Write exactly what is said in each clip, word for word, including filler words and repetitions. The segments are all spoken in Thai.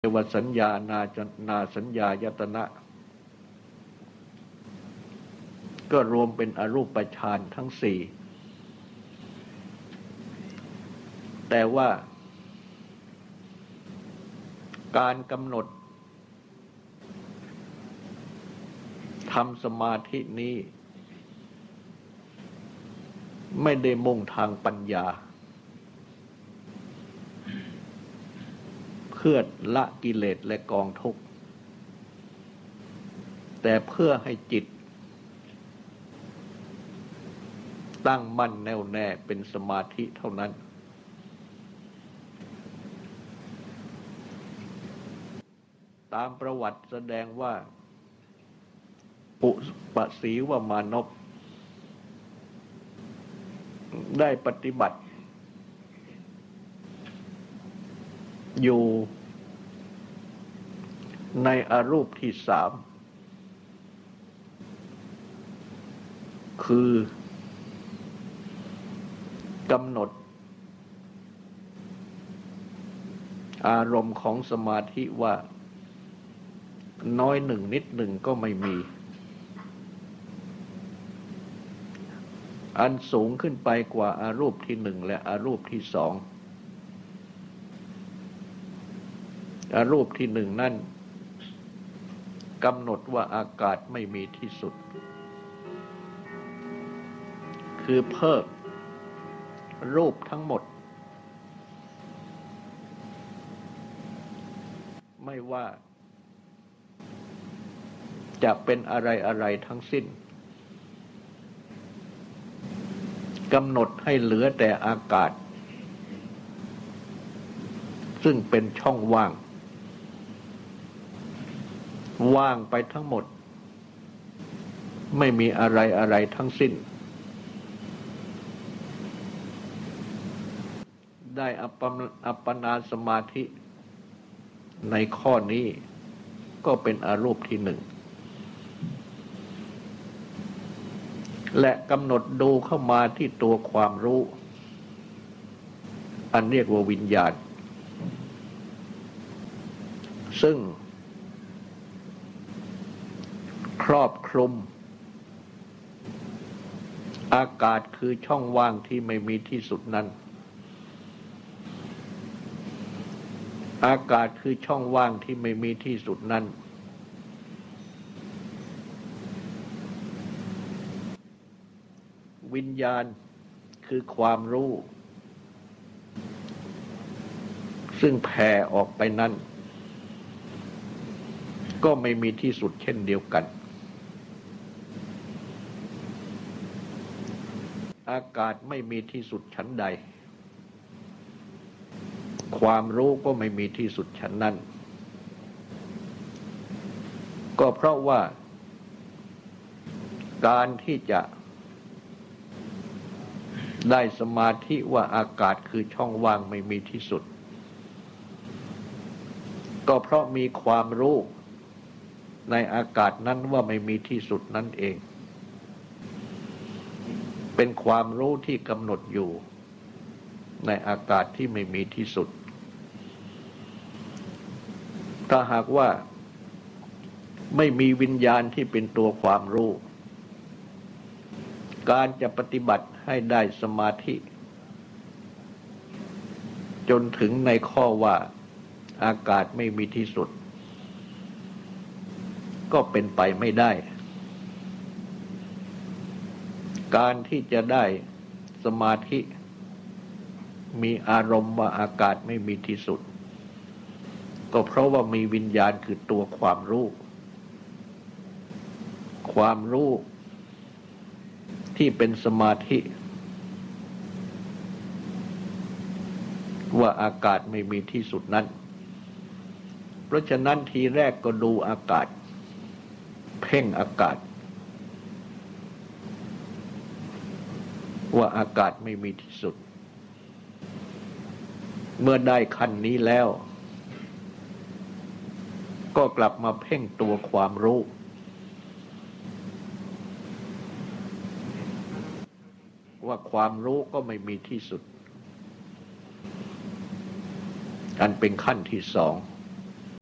เวสัญญานาจนาสัญญายตนะก็รวมเป็นอรูปฌานทั้งสี่แต่ว่าการกำหนดทำสมาธินี้ไม่ได้มุ่งทางปัญญาเพื่อละกิเลสและกองทุกข์แต่เพื่อให้จิตตั้งมั่นแน่วแน่เป็นสมาธิเท่านั้นตามประวัติแสดงว่าปุปสีวมานพได้ปฏิบัติอยู่ในอรูปที่สามคือกำหนดอารมณ์ของสมาธิว่าน้อยหนึ่งนิดหนึ่งก็ไม่มีอันสูงขึ้นไปกว่าอารูปที่หนึ่งและอารูปที่สองอารูปที่หนึ่งนั่นกำหนดว่าอากาศไม่มีที่สุดคือเพิกรูปทั้งหมดไม่ว่าจะเป็นอะไรอะไรทั้งสิ้นกำหนดให้เหลือแต่อากาศซึ่งเป็นช่องว่างว่างไปทั้งหมดไม่มีอะไรอะไรทั้งสิ้นได้อัปปอัปปนาสมาธิในข้อนี้ก็เป็นอรูปที่หนึ่งและกำหนดดูเข้ามาที่ตัวความรู้อันเรียกว่าวิญญาณซึ่งครอบคลุมอากาศคือช่องว่างที่ไม่มีที่สุดนั้นอากาศคือช่องว่างที่ไม่มีที่สุดนั้นวิญญาณคือความรู้ซึ่งแผ่ออกไปนั้นก็ไม่มีที่สุดเช่นเดียวกันอากาศไม่มีที่สุดฉันใดความรู้ก็ไม่มีที่สุดฉันนั้นก็เพราะว่าการที่จะได้สมาธิว่าอากาศคือช่องว่างไม่มีที่สุดก็เพราะมีความรู้ในอากาศนั้นว่าไม่มีที่สุดนั่นเองเป็นความรู้ที่กำหนดอยู่ในอากาศที่ไม่มีที่สุดถ้าหากว่าไม่มีวิญญาณที่เป็นตัวความรู้การจะปฏิบัติให้ได้สมาธิจนถึงในข้อว่าอากาศไม่มีที่สุดก็เป็นไปไม่ได้การที่จะได้สมาธิมีอารมณ์ว่าอากาศไม่มีที่สุดก็เพราะว่ามีวิญญาณคือตัวความรู้ความรู้ที่เป็นสมาธิว่าอากาศไม่มีที่สุดนั้นเพราะฉะนั้นทีแรกก็ดูอากาศเพ่งอากาศว่าอากาศไม่มีที่สุดเมื่อได้ขั้นนี้แล้วก็กลับมาเพ่งตัวความรู้ว่าความรู้ก็ไม่มีที่สุดอันเป็นขั้นที่สอง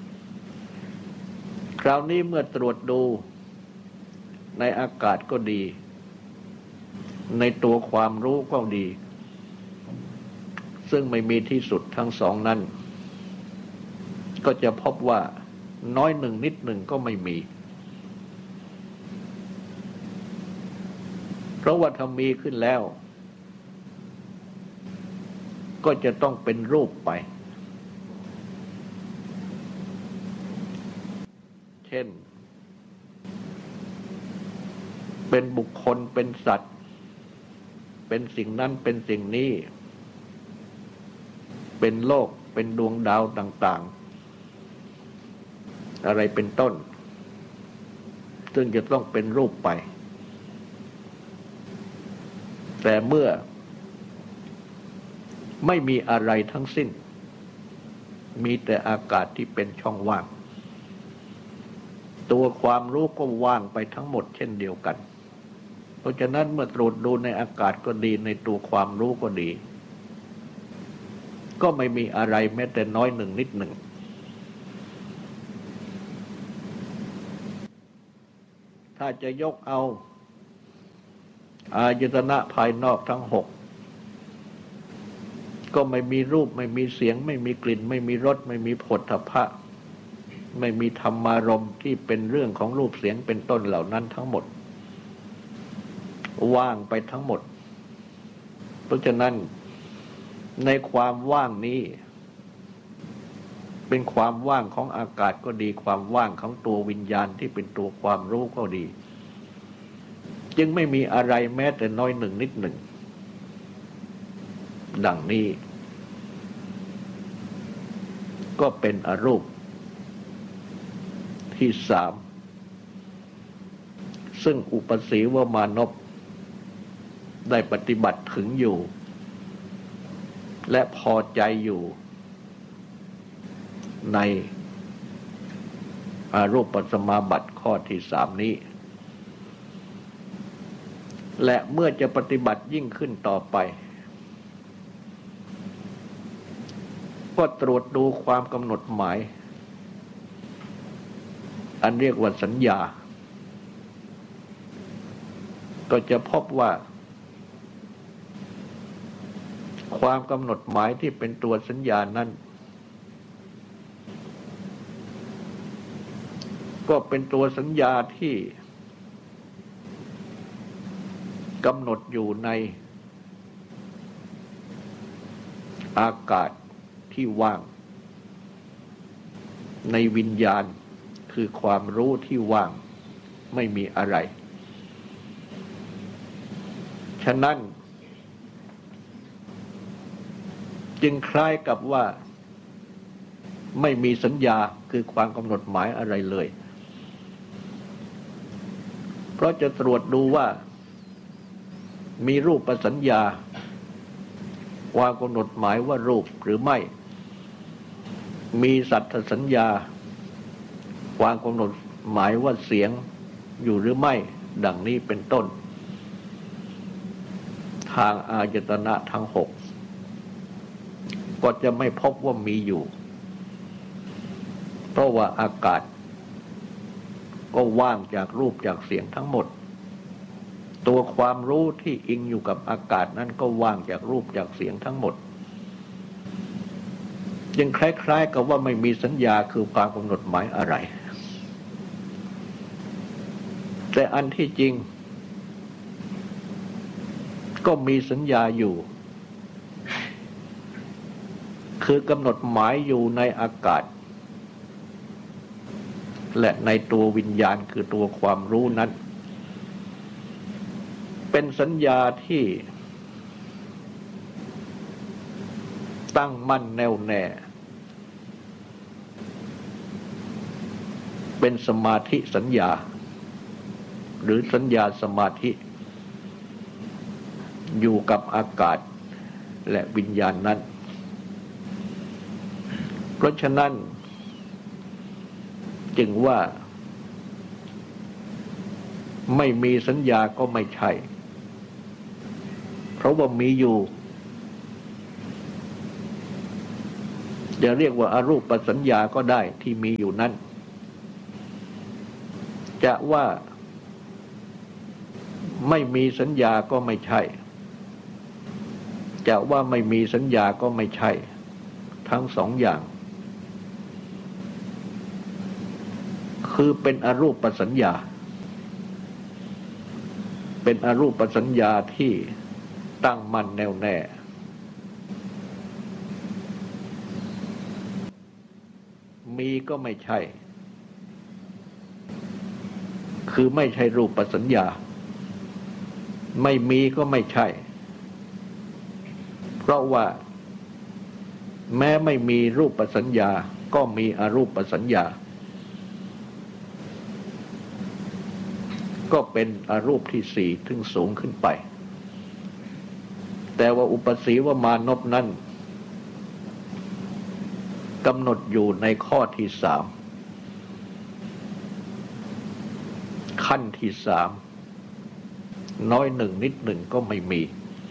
ราวนี้เมื่อตรวจดูในอากาศก็ดีในตัวความรู้ก็ดีซึ่งไม่มีที่สุดทั้งสองนั้นก็จะพบว่าน้อยหนึ่งนิดหนึ่งก็ไม่มีเพราะว่าถ้ามีขึ้นแล้วก็จะต้องเป็นรูปไปเช่นเป็นบุคคลเป็นสัตว์เป็นสิ่งนั้นเป็นสิ่งนี้เป็นโลกเป็นดวงดาวต่างๆอะไรเป็นต้นซึ่งจะต้องเป็นรูปไปแต่เมื่อไม่มีอะไรทั้งสิ้นมีแต่อากาศที่เป็นช่องว่างตัวความรู้ก็ว่างไปทั้งหมดเช่นเดียวกันเพราะฉะนั้นเมื่อตรวจดูในอากาศก็ดีในตัวความรู้ก็ดีก็ไม่มีอะไรแม้แต่น้อยหนึ่งนิดหนึ่งถ้าจะยกเอาอายตนะภายนอกทั้งหกก็ไม่มีรูปไม่มีเสียงไม่มีกลิ่นไม่มีรสไม่มีโผฏฐัพพะไม่มีธรรมารมณ์ที่เป็นเรื่องของรูปเสียงเป็นต้นเหล่านั้นทั้งหมดว่างไปทั้งหมดเพราะฉะนั้นในความว่างนี้เป็นความว่างของอากาศก็ดีความว่างของตัววิญญาณที่เป็นตัวความรู้ก็ดีจึงไม่มีอะไรแม้แต่น้อยหนึ่งนิดหนึ่งดังนี้ก็เป็นอรูปที่สามซึ่งอุปสีวมานพได้ปฏิบัติถึงอยู่และพอใจอยู่ในอารูปสมาบัติข้อที่สามนี้และเมื่อจะปฏิบัติยิ่งขึ้นต่อไปก็ตรวจดูความกำหนดหมายอันเรียกว่าสัญญาก็จะพบว่าความกำหนดหมายที่เป็นตัวสัญญานั้นก็เป็นตัวสัญญาที่กำหนดอยู่ในอากาศที่ว่างในวิญญาณคือความรู้ที่ว่างไม่มีอะไรฉะนั้นจึงคล้ายกับว่าไม่มีสัญญาคือความกำหนดหมายอะไรเลยเพราะจะตรวจดูว่ามีรูปสัญญาความกำหนดหมายว่ารูปหรือไม่มีสัทธสัญญาความกำหนดหมายว่าเสียงอยู่หรือไม่ดังนี้เป็นต้นทางอายตนะทั้งหกก็จะไม่พบว่ามีอยู่เพราะว่าอากาศก็ว่างจากรูปจากเสียงทั้งหมดตัวความรู้ที่อิงอยู่กับอากาศนั้นก็ว่างจากรูปจากเสียงทั้งหมดยังคล้ายๆกับว่าไม่มีสัญญาคือความกำหนดหมายอะไรแต่อันที่จริงก็มีสัญญาอยู่คือกำหนดหมายอยู่ในอากาศและในตัววิญญาณคือตัวความรู้นั้นเป็นสัญญาที่ตั้งมั่นแน่วแน่เป็นสมาธิสัญญาหรือสัญญาสมาธิอยู่กับอากาศและวิญญาณนั้นเพราะฉะนั้นจึงว่าไม่มีสัญญาก็ไม่ใช่เพราะว่ามีอยู่จะเรียกว่าอรูปสัญญาก็ได้ที่มีอยู่นั้นจะว่าไม่มีสัญญาก็ไม่ใช่จะว่าไม่มีสัญญาก็ไม่ใช่ทั้งสองอย่างคือเป็นอรูปสัญญาเป็นอรูปสัญญาที่ตั้งมั่นแน่วแน่มีก็ไม่ใช่คือไม่ใช่รูปสัญญาไม่มีก็ไม่ใช่เพราะว่าแม้ไม่มีรูปสัญญาก็มีอรูปสัญญาก็เป็นอรูปที่สี่ถึงสูงขึ้นไปแต่ว่าอุปสีวมานพนั้นกำหนดอยู่ในข้อที่สามขั้นที่สามน้อยหนึ่งนิดหนึ่งก็ไม่มี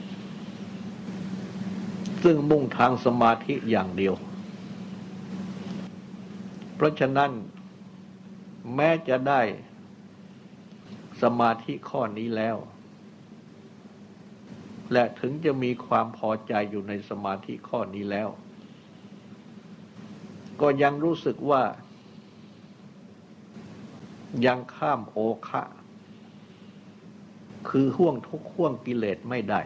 ซึ่งมุ่งทางสมาธิอย่างเดียวเพราะฉะนั้นแม้จะได้สมาธิข้อนี้แล้วและถึงจะมีความพอใจอยู่ในสมาธิข้อนี้แล้วก็ยังรู้สึกว่ายังข้ามโอคะคือห่วงทุกข์ห่วงกิเลสไม่ได้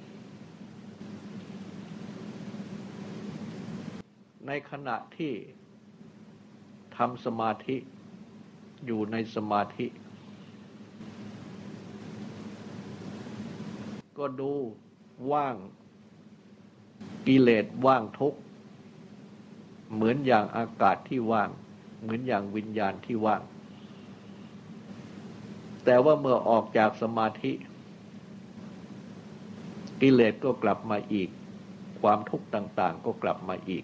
ในขณะที่ทำสมาธิอยู่ในสมาธิก็ดูว่างกิเลสว่างทุกข์เหมือนอย่างอากาศที่ว่างเหมือนอย่างวิญญาณที่ว่างแต่ว่าเมื่อออกจากสมาธิกิเลสก็กลับมาอีกความทุกข์ต่างๆก็กลับมาอีก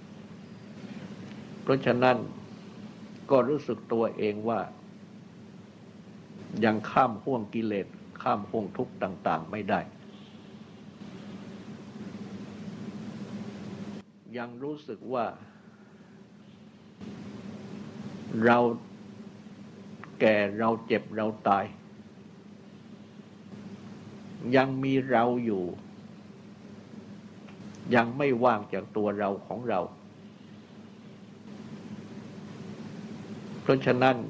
เพราะฉะนั้นก็รู้สึกตัวเองว่ายังข้ามห่วงกิเลสข้ามห่วงทุกข์ต่างๆไม่ได้ยังรู้สึกว่าเราแก่เราเจ็บเราตายยังมีเราอยู่ยังไม่ว่างจากตัวเราของเราเพราะฉะนั้น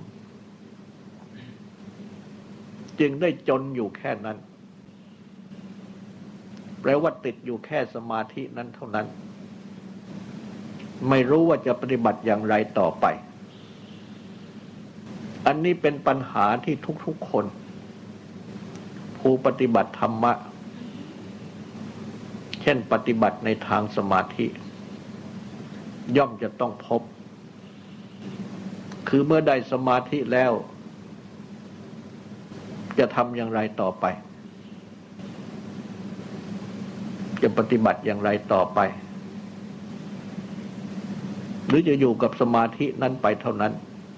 จึงได้จนอยู่แค่นั้นแปลว่าติดอยู่แค่สมาธินั้นเท่านั้นไม่รู้ว่าจะปฏิบัติอย่างไรต่อไปอันนี้เป็นปัญหาที่ทุกๆคนผู้ปฏิบัติธรรมะเช่นปฏิบัติในทางสมาธิย่อมจะต้องพบคือเมื่อได้สมาธิแล้วจะทำอย่างไรต่อไปจะปฏิบัติอย่างไรต่อไปหรือจะอยู่กับสมาธินั้นไปเท่านั้น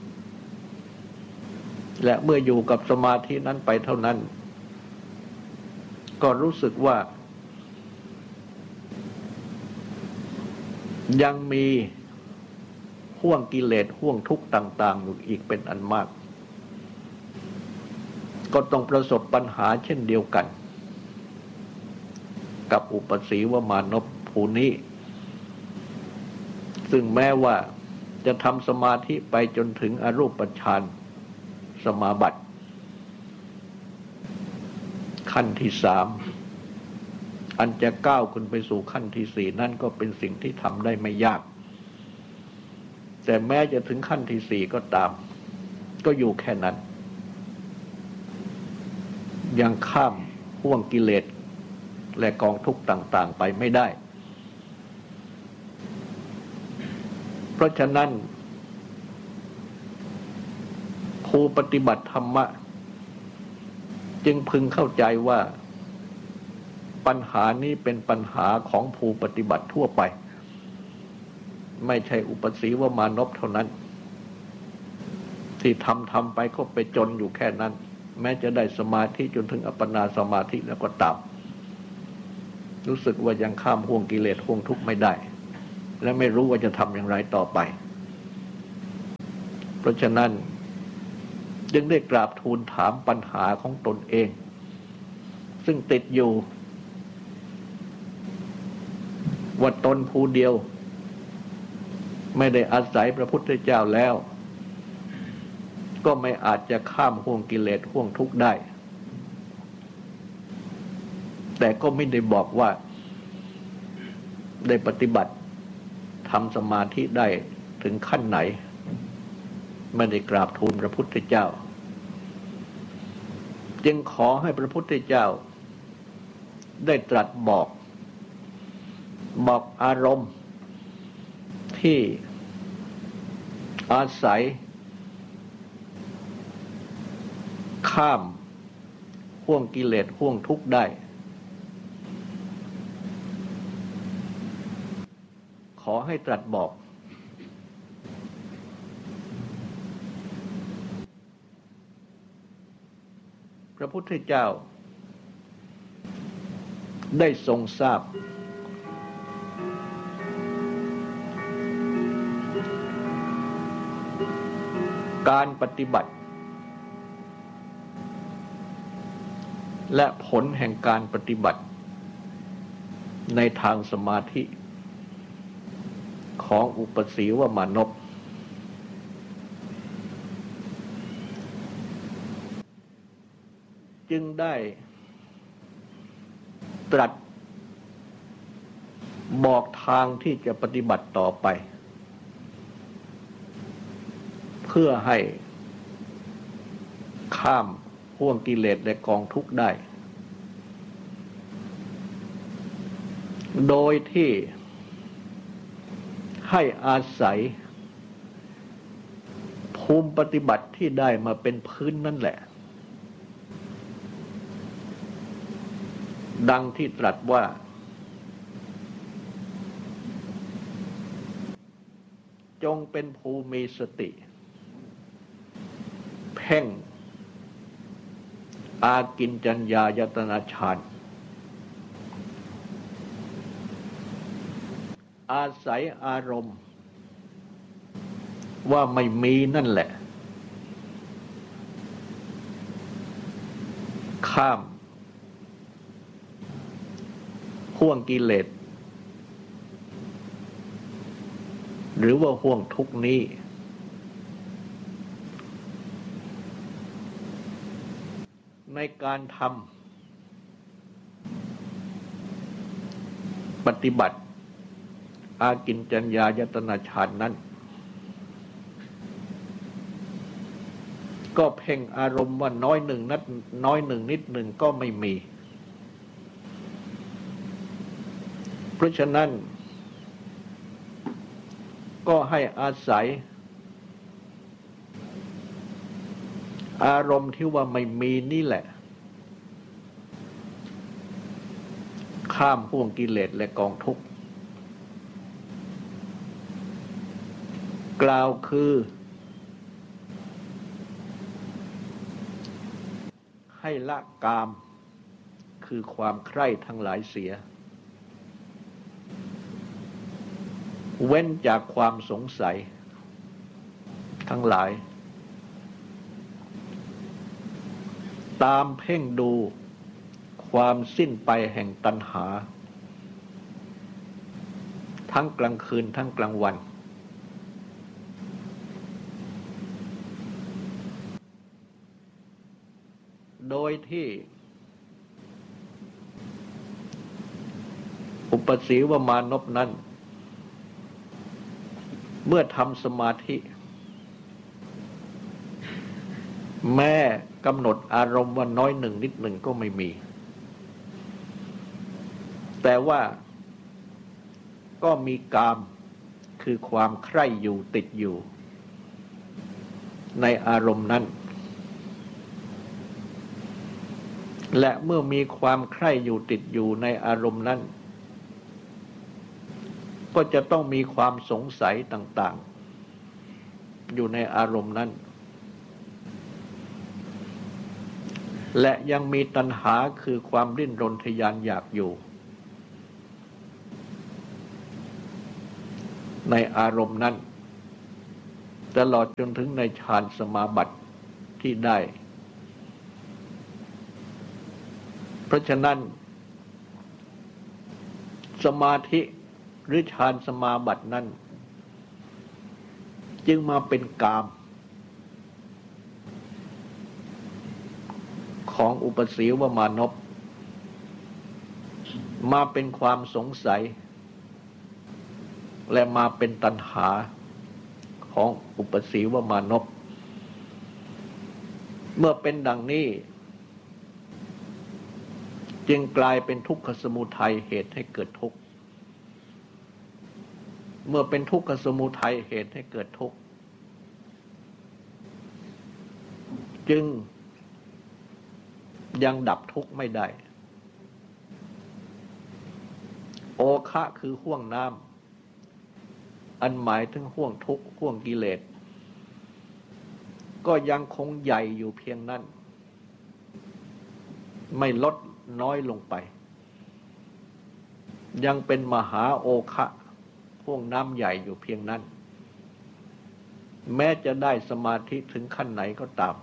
และเมื่ออยู่กับสมาธินั้นไปเท่านั้นก็รู้สึกว่ายังมีห่วงกิเลสห่วงทุกข์ต่างๆอยู่อีกเป็นอันมากก็ต้องประสบปัญหาเช่นเดียวกันกับอุปสีวมานพผู้นี้ซึ่งแม้ว่าจะทำสมาธิไปจนถึงอรูปฌานสมาบัติขั้นที่สามอันจะก้าวขึ้นไปสู่ขั้นที่สี่นั่นก็เป็นสิ่งที่ทำได้ไม่ยากแต่แม้จะถึงขั้นที่สี่ก็ตามก็อยู่แค่นั้นยังข้ามห่วงกิเลสและกองทุกข์ต่างๆไปไม่ได้เพราะฉะนั้นผู้ปฏิบัติธรรมะจึงพึงเข้าใจว่าปัญหานี้เป็นปัญหาของผู้ปฏิบัติทั่วไปไม่ใช่อุปสีวมานพเท่านั้นที่ทำทำไปก็ไปจนอยู่แค่นั้นแม้จะได้สมาธิจนถึงอัปปนาสมาธิแล้วก็ตามรู้สึกว่ายังข้ามห่วงกิเลสห่วงทุกข์ไม่ได้และไม่รู้ว่าจะทำอย่างไรต่อไปเพราะฉะนั้นจึงได้กราบทูลถามปัญหาของตนเองซึ่งติดอยู่ว่าตนผู้เดียวไม่ได้อาศัยพระพุทธเจ้าแล้วก็ไม่อาจจะข้ามห่วงกิเลสห่วงทุกข์ได้แต่ก็ไม่ได้บอกว่าได้ปฏิบัติทำสมาธิได้ถึงขั้นไหนไม่ได้กราบทูลพระพุทธเจ้าจึงขอให้พระพุทธเจ้าได้ตรัสบอกบอกอารมณ์ที่อาศัยข้ามห่วงกิเลสห่วงทุกข์ได้ขอให้ตรัสบอกพระพุทธเจ้าได้ทรงทราบการปฏิบัติและผลแห่งการปฏิบัติในทางสมาธิของอุปสีวมานพจึงได้ตรัสบอกทางที่จะปฏิบัติต่อไปเพื่อให้ข้ามห่วงกิเลสและกองทุกข์ได้โดยที่ให้อาศัยภูมิปฏิบัติที่ได้มาเป็นพื้นนั่นแหละดังที่ตรัสว่าจงเป็นภูมิสติเพ่งอากิญจัญญายตนะฌานอาศัยอารมณ์ว่าไม่มีนั่นแหละข้ามห่วงกิเลสหรือว่าห่วงทุกข์นี้ในการทำปฏิบัติอากิญจัญญายตนะฌานนั้นก็เพ่งอารมณ์ว่าน้อยหนึ่งนัดน้อยหนึ่งนิดหนึ่งก็ไม่มีเพราะฉะนั้นก็ให้อาศัยอารมณ์ที่ว่าไม่มีนี่แหละข้ามห่วงกิเลสและกองทุกข์กล่าวคือให้ละกามคือความใคร่ทั้งหลายเสียเว้นจากความสงสัยทั้งหลายตามเพ่งดูความสิ้นไปแห่งตัณหาทั้งกลางคืนทั้งกลางวันโดยที่อุปสีวมานพนั้นเมื่อทำสมาธิแม้กำหนดอารมณ์ว่าน้อยหนึ่งนิดหนึ่งก็ไม่มีแต่ว่าก็มีกามคือความใคร่อยู่ติดอยู่ในอารมณ์นั้นและเมื่อมีความใคร่อยู่ติดอยู่ในอารมณ์นั้นก็จะต้องมีความสงสัยต่างๆอยู่ในอารมณ์นั้นและยังมีตัณหาคือความดิ้นรนทยานอยากอยู่ในอารมณ์นั้นตลอดจนถึงในฌานสมาบัติที่ได้เพราะฉะนั้นสมาธิหรือฌานสมาบัตินั้นจึงมาเป็นกามของอุปสีวมานพมาเป็นความสงสัยและมาเป็นตัณหาของอุปสีวมานพเมื่อเป็นดังนี้จึงกลายเป็นทุกขสมุทัยเหตุให้เกิดทุกข์เมื่อเป็นทุกขสมุทัยเหตุให้เกิดทุกข์จึงยังดับทุกข์ไม่ได้โอคะคือห่วงน้ำอันหมายถึงห่วงทุกข์ห่วงกิเลสก็ยังคงใหญ่อยู่เพียงนั้นไม่ลดน้อยลงไปยังเป็นมหาโอคะห่วงน้ำใหญ่อยู่เพียงนั้นแม้จะได้สมาธิถึงขั้นไหนก็ตาม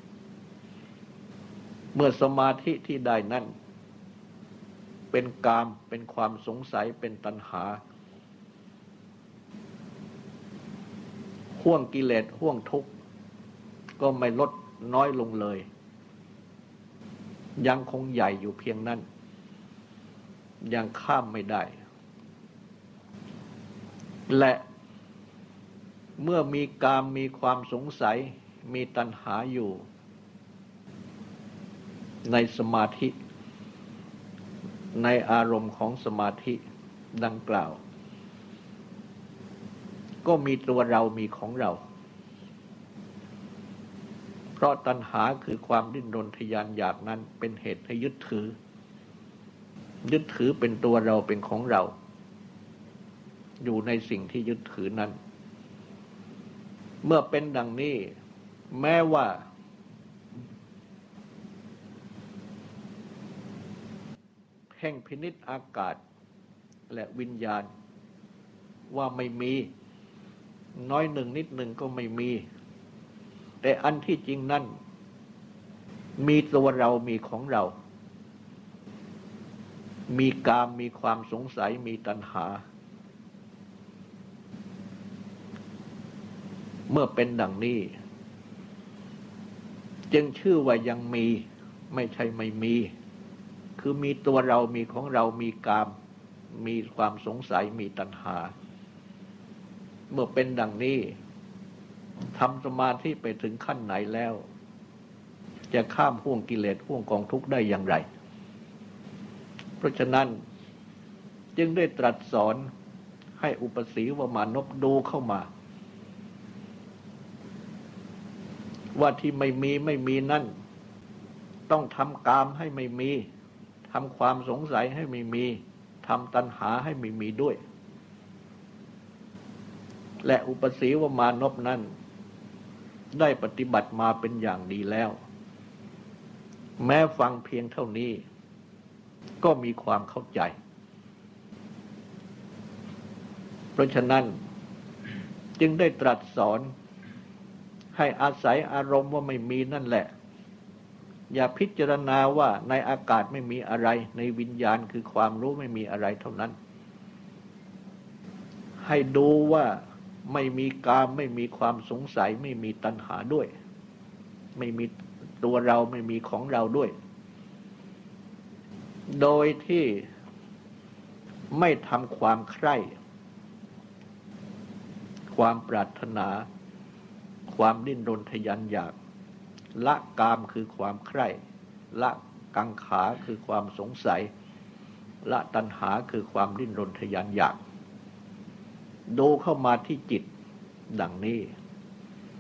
เมื่อสมาธิที่ได้นั้นเป็นกามเป็นความสงสัยเป็นตัณหาห่วงกิเลสห่วงทุกข์ก็ไม่ลดน้อยลงเลยยังคงใหญ่อยู่เพียงนั้นยังข้ามไม่ได้และเมื่อมีกามมีความสงสัยมีตัณหาอยู่ในสมาธิในอารมณ์ของสมาธิดังกล่าวก็มีตัวเรามีของเราเพราะตัณหาคือความดิ้นรนทยานอยากนั้นเป็นเหตุให้ยึดถือยึดถือเป็นตัวเราเป็นของเราอยู่ในสิ่งที่ยึดถือนั้นเมื่อเป็นดังนี้แม้ว่าแห่งพินิจอากาศและวิญญาณว่าไม่มีน้อยหนึ่งนิดหนึ่งก็ไม่มีแต่อันที่จริงนั้นมีตัวเรามีของเรามีกามมีความสงสัยมีตัณหาเมื่อเป็นดังนี้จึงชื่อว่ายังมีไม่ใช่ไม่มีคือมีตัวเรามีของเรามีกามมีความสงสัยมีตัณหาเมื่อเป็นดังนี้ทำสมาธิไปถึงขั้นไหนแล้วจะข้ามห่วงกิเลสห่วงกองทุกข์ได้อย่างไรเพราะฉะนั้นจึงได้ตรัสสอนให้อุปสีวมานพดูเข้ามาว่าที่ไม่มีไม่มีนั่นต้องทำกามให้ไม่มีทำความสงสัยให้ไม่มีทำตัณหาให้ไม่มีด้วยและอุปสีวมานพนั้นได้ปฏิบัติมาเป็นอย่างดีแล้วแม้ฟังเพียงเท่านี้ก็มีความเข้าใจเพราะฉะนั้นจึงได้ตรัสสอนให้อาศัยอารมณ์ว่าไม่มีนั่นแหละอย่าพิจารณาว่าในอากาศไม่มีอะไรในวิญญาณคือความรู้ไม่มีอะไรเท่านั้นให้ดูว่าไม่มีกามไม่มีความสงสัยไม่มีตัณหาด้วยไม่มีตัวเราไม่มีของเราด้วยโดยที่ไม่ทำความใคร่ความปรารถนาความดิ้นรนทยานอยากละกามคือความใคร่ละกังขาคือความสงสัยละตัณหาคือความดิ้นรนทยานอยากดูเข้ามาที่จิตดังนี้